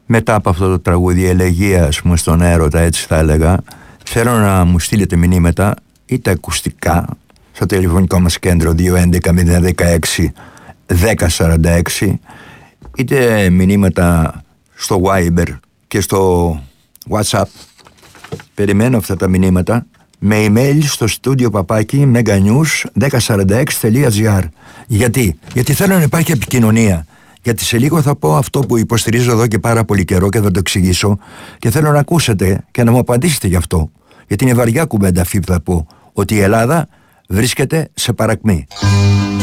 μετά από αυτό το τραγούδι ελεγεία, ας πούμε, στον έρωτα, έτσι θα έλεγα, θέλω να μου στείλετε μηνύματα είτε ακουστικά στο τηλεφωνικό μας κέντρο 211-016-1046, είτε μηνύματα στο Viber και στο WhatsApp. Περιμένω αυτά τα μηνύματα με email στο στούντιο παπάκι meganews1046.gr. Γιατί θέλω να υπάρχει επικοινωνία. Γιατί σε λίγο θα πω αυτό που υποστηρίζω εδώ και πάρα πολύ καιρό και θα το εξηγήσω, και θέλω να ακούσετε και να μου απαντήσετε γι' αυτό. Γιατί είναι βαριά κουβέντα αυτή που θα πω, ότι η Ελλάδα βρίσκεται σε παρακμή.